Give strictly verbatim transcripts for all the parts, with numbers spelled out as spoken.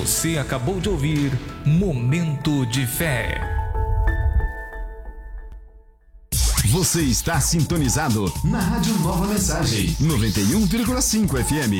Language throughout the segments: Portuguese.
Você acabou de ouvir Momento de Fé. Você está sintonizado na Rádio Nova Mensagem, noventa e um vírgula cinco F M.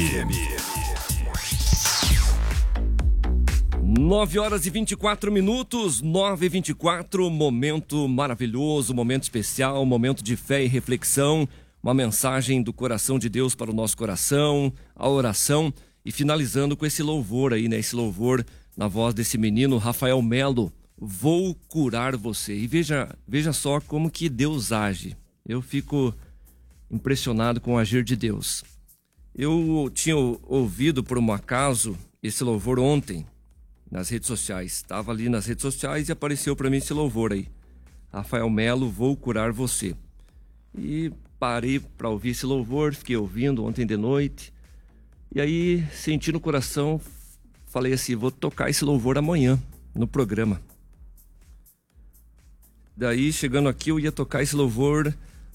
nove horas e vinte e quatro minutos, nove e vinte e quatro, momento maravilhoso, momento especial, momento de fé e reflexão, uma mensagem do coração de Deus para o nosso coração, a oração, e finalizando com esse louvor aí, né? Esse louvor na voz desse menino, Rafael Melo, Vou Curar Você. E veja, veja só como que Deus age. Eu fico impressionado com o agir de Deus. Eu tinha ouvido por um acaso esse louvor ontem, nas redes sociais. Estava ali nas redes sociais e apareceu para mim esse louvor aí. Rafael Melo, Vou Curar Você. E parei para ouvir esse louvor, fiquei ouvindo ontem de noite. E aí, senti no coração, falei assim, vou tocar esse louvor amanhã, no programa. Daí, chegando aqui, eu ia tocar esse louvor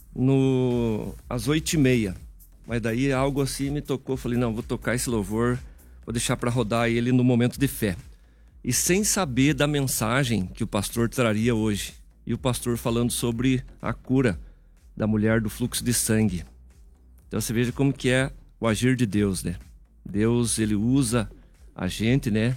no, às oito e meia. Mas daí, algo assim me tocou, falei, não, vou tocar esse louvor, vou deixar para rodar ele no momento de fé. E sem saber da mensagem que o pastor traria hoje. E o pastor falando sobre a cura da mulher do fluxo de sangue. Então você veja como que é o agir de Deus, né? Deus, ele usa a gente, né?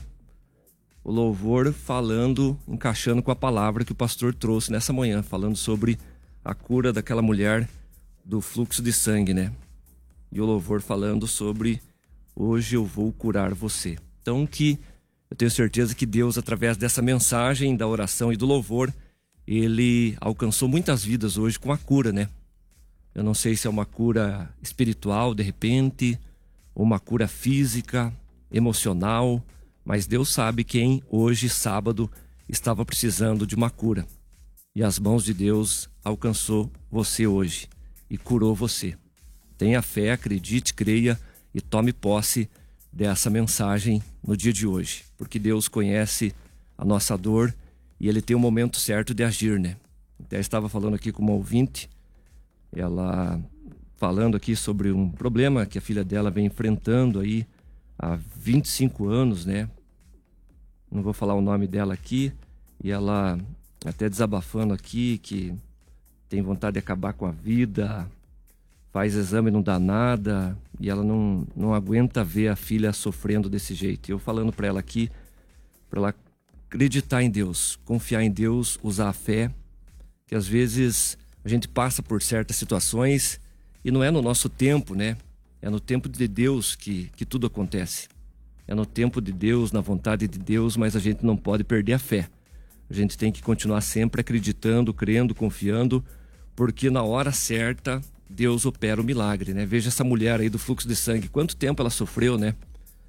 O louvor falando, encaixando com a palavra que o pastor trouxe nessa manhã, falando sobre a cura daquela mulher do fluxo de sangue, né? E o louvor falando sobre hoje eu vou curar você. Então que eu tenho certeza que Deus, através dessa mensagem, da oração e do louvor, ele alcançou muitas vidas hoje com a cura, né? Eu não sei se é uma cura espiritual, de repente, ou uma cura física, emocional, mas Deus sabe quem hoje, sábado, estava precisando de uma cura. E as mãos de Deus alcançou você hoje e curou você. Tenha fé, acredite, creia e tome posse dessa mensagem no dia de hoje, porque Deus conhece a nossa dor e Ele tem o momento certo de agir, né? Até estava falando aqui com uma ouvinte, ela falando aqui sobre um problema que a filha dela vem enfrentando aí há vinte e cinco anos, né? Não vou falar o nome dela aqui, e ela até desabafando aqui que tem vontade de acabar com a vida, faz exame, não dá nada, e ela não, não aguenta ver a filha sofrendo desse jeito. E eu falando para ela aqui, para ela acreditar em Deus, confiar em Deus, usar a fé, que às vezes a gente passa por certas situações e não é no nosso tempo, né? É no tempo de Deus que, que tudo acontece. É no tempo de Deus, na vontade de Deus, mas a gente não pode perder a fé. A gente tem que continuar sempre acreditando, crendo, confiando, porque na hora certa Deus opera o milagre, né? Veja essa mulher aí do fluxo de sangue, quanto tempo ela sofreu, né?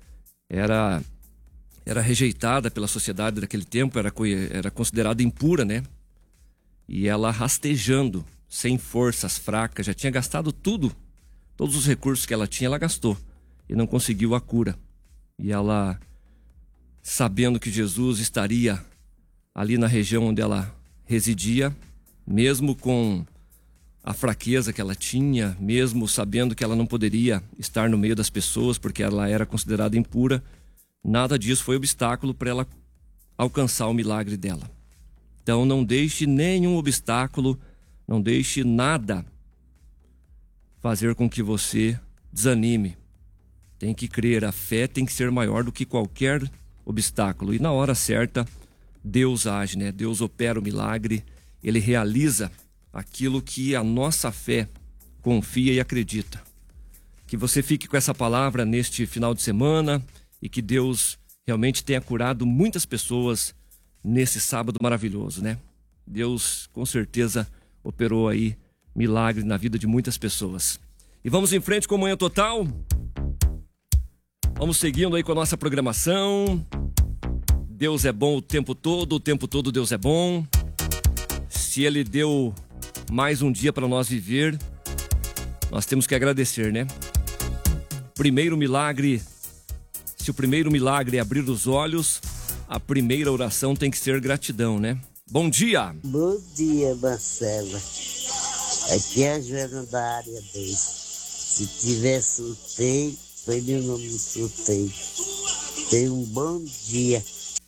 Era, era rejeitada pela sociedade daquele tempo, era, era considerada impura, né? E ela rastejando, sem forças, fracas, já tinha gastado tudo, todos os recursos que ela tinha, ela gastou e não conseguiu a cura. E ela, sabendo que Jesus estaria ali na região onde ela residia, mesmo com a fraqueza que ela tinha, mesmo sabendo que ela não poderia estar no meio das pessoas porque ela era considerada impura, nada disso foi obstáculo para ela alcançar o milagre dela. Então não deixe nenhum obstáculo, não deixe nada fazer com que você desanime. Tem que crer, a fé tem que ser maior do que qualquer obstáculo. E na hora certa, Deus age, né? Deus opera o milagre, Ele realiza aquilo que a nossa fé confia e acredita. Que você fique com essa palavra neste final de semana e que Deus realmente tenha curado muitas pessoas nesse sábado maravilhoso, né? Deus com certeza operou aí milagre na vida de muitas pessoas. E vamos em frente com o Manhã Total. Vamos seguindo aí com a nossa programação. Deus é bom o tempo todo, o tempo todo Deus é bom. Se Ele deu mais um dia para nós viver, nós temos que agradecer, né? Primeiro milagre, se o primeiro milagre é abrir os olhos, a primeira oração tem que ser gratidão, né? Bom dia! Bom dia, Marcela. Aqui é a Joana da área dois. Se tivesse um tem, foi meu nome que eu tenho. Tenha um bom dia.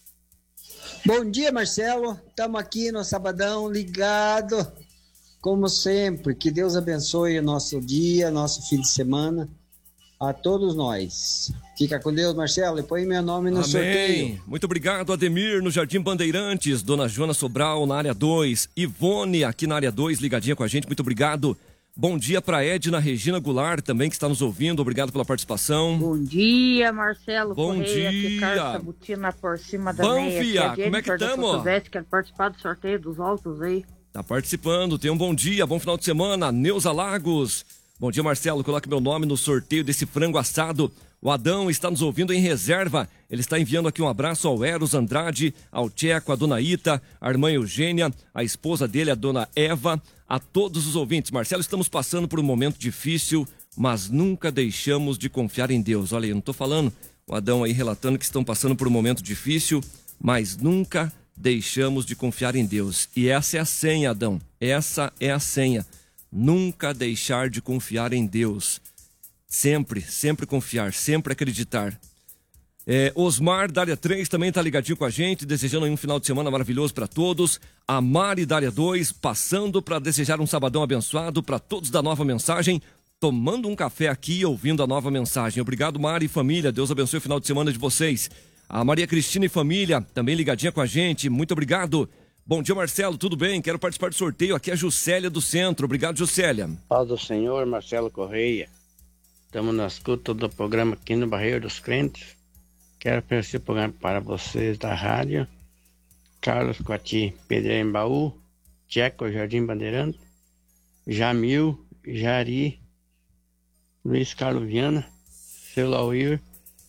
Bom dia, Marcelo. Estamos aqui no sabadão ligado, como sempre. Que Deus abençoe o nosso dia, nosso fim de semana, a todos nós. Fica com Deus, Marcelo, e põe meu nome no Amém. sorteio. Muito obrigado, Ademir, no Jardim Bandeirantes. Dona Joana Sobral, na área dois. Ivone, aqui na área dois, ligadinha com a gente. Muito obrigado. Bom dia para Edna Regina Goulart, também, que está nos ouvindo. Obrigado pela participação. Bom dia, Marcelo Bom Correia, dia. Ricardo Sabutina por cima da Bom, meia. fia, Aqui como é que tamo? Quer participar do sorteio dos altos aí? Tá participando, tenha um bom dia, bom final de semana. Neuza Lagos. Bom dia, Marcelo, coloque meu nome no sorteio desse frango assado. O Adão está nos ouvindo em reserva. Ele está enviando aqui um abraço ao Eros Andrade, ao Tcheco, a dona Ita, a irmã Eugênia, a esposa dele, a dona Eva, a todos os ouvintes. Marcelo, estamos passando por um momento difícil, mas nunca deixamos de confiar em Deus. Olha, eu não estou falando, o Adão aí relatando que estão passando por um momento difícil, mas nunca deixamos de confiar em Deus. E essa é a senha, Adão. Essa é a senha. Nunca deixar de confiar em Deus. Sempre, sempre confiar, sempre acreditar. É, Osmar, da área três, também está ligadinho com a gente, desejando um final de semana maravilhoso para todos. A Mari, da área dois, passando para desejar um sabadão abençoado para todos da Nova Mensagem, tomando um café aqui e ouvindo a Nova Mensagem. Obrigado, Mari e família, Deus abençoe o final de semana de vocês. A Maria Cristina e família, também ligadinha com a gente, muito obrigado. Bom dia, Marcelo, tudo bem? Quero participar do sorteio, aqui é a Juscelia do Centro. Obrigado, Juscelia. Paz do Senhor, Marcelo Correia. Estamos na escuta do programa aqui no Barreiro dos Crentes. Quero oferecer o programa para vocês da rádio. Carlos Coati, Pedreira Embaú, Tcheco, Jardim Bandeirante, Jamil, Jari, Luiz Carlos Viana, Seu Lauir,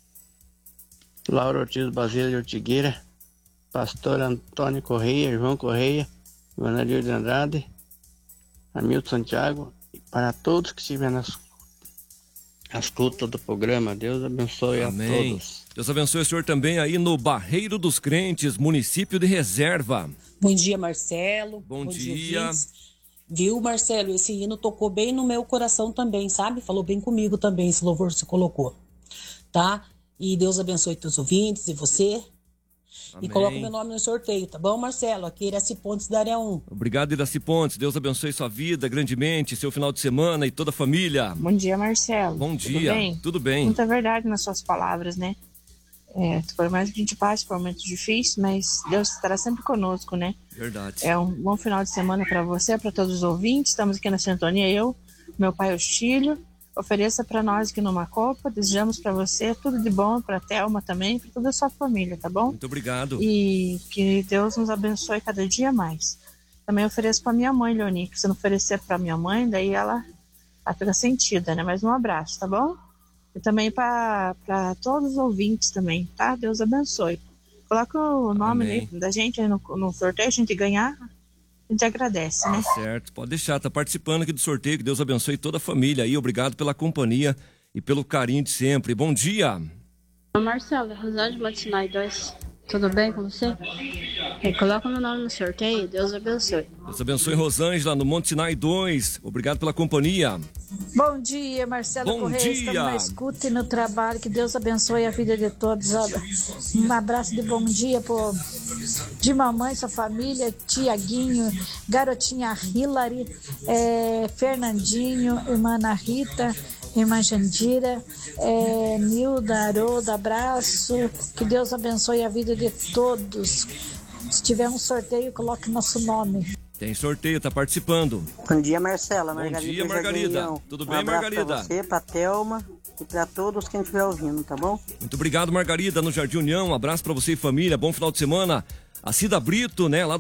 Laura Ortiz Basílio de Ortigueira, Pastor Antônio Correia, João Correia, Vanadir de Andrade, Hamilton Santiago, e para todos que estiverem na escuta do programa. Deus abençoe. Amém. A todos. Deus abençoe o senhor também aí no Barreiro dos Crentes, município de Reserva. Bom dia, Marcelo. Bom, Bom dia. dia Viu, Marcelo? Esse hino tocou bem no meu coração também, sabe? Falou bem comigo também, esse louvor que você colocou, tá? E Deus abençoe teus ouvintes e você. Amém. E coloca meu nome no sorteio, tá bom, Marcelo? Aqui, Iraci Pontes, da área um. Obrigado, Iraci Pontes. Deus abençoe sua vida grandemente, seu final de semana e toda a família. Bom dia, Marcelo. Bom dia. Tudo bem? Tudo bem. Muita verdade nas suas palavras, né? É, por mais que a gente passe por momentos difíceis, mas Deus estará sempre conosco, né? Verdade. É um bom final de semana para você, para todos os ouvintes. Estamos aqui na sintonia, eu, meu pai Ostílio. Ofereça para nós aqui numa copa. Desejamos para você tudo de bom, para a Thelma também, para toda a sua família, tá bom? Muito obrigado. E que Deus nos abençoe cada dia mais. Também ofereço para minha mãe, Leoni, que se não oferecer para minha mãe, daí ela, ela fica sentida, né? Mas um abraço, tá bom? E também para todos os ouvintes também, tá? Deus abençoe. Coloca o nome aí da gente aí no, no sorteio, a gente ganhar. A gente agradece, né? Certo, pode deixar, tá participando aqui do sorteio, que Deus abençoe toda a família aí, obrigado pela companhia e pelo carinho de sempre. Bom dia! Marcelo, Rosângela de Sinai dois, tudo bem com você? É, coloca meu nome no sorteio, Deus abençoe. Deus abençoe, Rosângela, no Monte Sinai dois, obrigado pela companhia. Bom dia, Marcelo Bom Correia, dia. estamos na escuta e no trabalho, que Deus abençoe a vida de todos. Um abraço de bom dia por, de mamãe, sua família, Tiaguinho, garotinha Hilary, é, Fernandinho, irmã Ana Rita, irmã Jandira, é, Nilda, Haroldo, abraço, que Deus abençoe a vida de todos. Se tiver um sorteio, coloque nosso nome. Tem sorteio, tá participando. Bom dia, Marcela. Bom Margarida dia, Margarida. Tudo bem, um abraço Margarida? Pra você, pra Thelma e pra todos quem estiver ouvindo, tá bom? Muito obrigado, Margarida, no Jardim União. Um abraço pra você e família, bom final de semana. A Cida Brito, né, lá